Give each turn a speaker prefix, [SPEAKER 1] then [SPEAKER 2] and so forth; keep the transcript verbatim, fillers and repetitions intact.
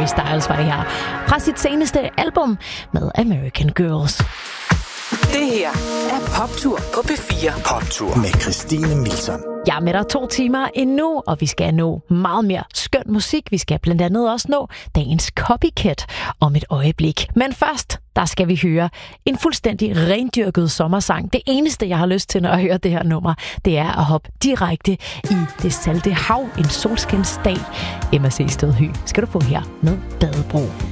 [SPEAKER 1] Harry Styles var det her. Fra sit seneste album med American Girls.
[SPEAKER 2] Det her er Poptur på P fire.
[SPEAKER 3] Poptur med Christine Milton.
[SPEAKER 1] Jeg er med dig to timer endnu, og vi skal nå meget mere skøn musik. Vi skal blandt andet også nå dagens copycat om et øjeblik. Men først, der skal vi høre en fuldstændig rendyrket sommersang. Det eneste, jeg har lyst til, når jeg hører det her nummer, det er at hoppe direkte i det salte hav en solskinsdag. Emma C. Stødhy skal du få her med Badebro.